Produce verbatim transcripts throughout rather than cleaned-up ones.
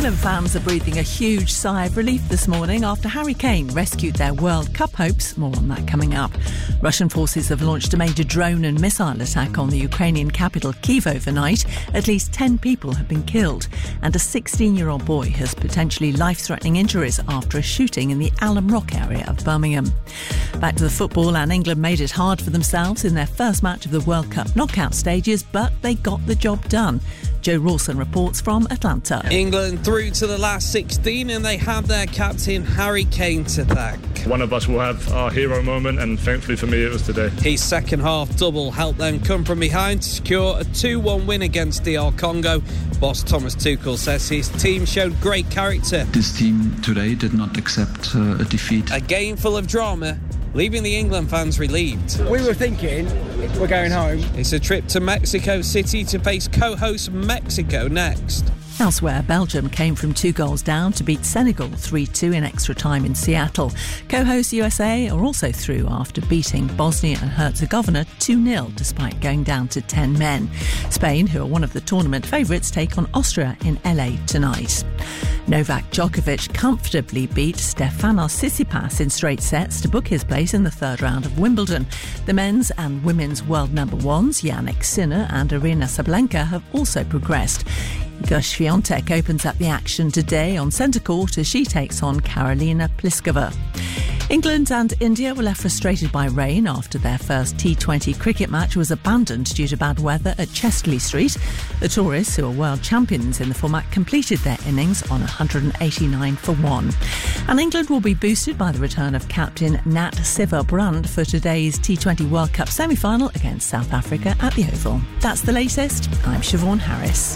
England fans are breathing a huge sigh of relief this morning after Harry Kane rescued their World Cup hopes. More on that coming up. Russian forces have launched a major drone and missile attack on the Ukrainian capital Kyiv overnight. At least ten people have been killed, and a sixteen-year-old boy has potentially life-threatening injuries after a shooting in the Alum Rock area of Birmingham. Back to the football, and England made it hard for themselves in their first match of the World Cup knockout stages, but they got the job done. Joe Rawson reports from Atlanta. England through to the last sixteen, and they have their captain Harry Kane to thank. One of us will have our hero moment, and thankfully for me it was today. His second half double helped them come from behind to secure a two one win against D R Congo. Boss Thomas Tuchel says his team showed great character. This team today did not accept uh, a defeat. A game full of drama, leaving the England fans relieved. We were thinking we're going home. It's a trip to Mexico City to face co-host Mexico next. Elsewhere, Belgium came from two goals down to beat Senegal three two in extra time in Seattle. Co-host U S A are also through after beating Bosnia and Herzegovina two nil despite going down to ten men. Spain, who are one of the tournament favourites, take on Austria in L A tonight. Novak Djokovic comfortably beat Stefanos Tsitsipas in straight sets to book his place in the third round of Wimbledon. The men's and women's world number ones, Jannik Sinner and Arina Sabalenka, have also progressed. Iga Swiatek opens up the action today on centre court as she takes on Karolina Pliskova. England and India were left frustrated by rain after their first T twenty cricket match was abandoned due to bad weather at Chesterley Street. The tourists, who are world champions in the format, completed their innings on one hundred eighty-nine for one. And England will be boosted by the return of captain Nat Siver-Brand for today's T twenty World Cup semi-final against South Africa at the Oval. That's the latest. I'm Siobhan Harris.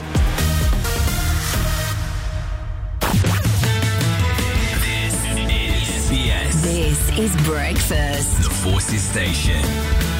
This is Breakfast. The Forces Station.